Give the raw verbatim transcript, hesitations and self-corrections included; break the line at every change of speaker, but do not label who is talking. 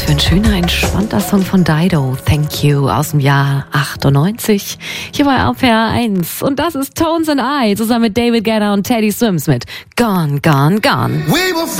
für ein schöner, entspannter Song von Dido, Thank You, aus dem Jahr achtundneunzig. Hier bei R P R eins. Und das ist Tones and I, zusammen mit David Guetta und Teddy Swims mit Gone, Gone, Gone.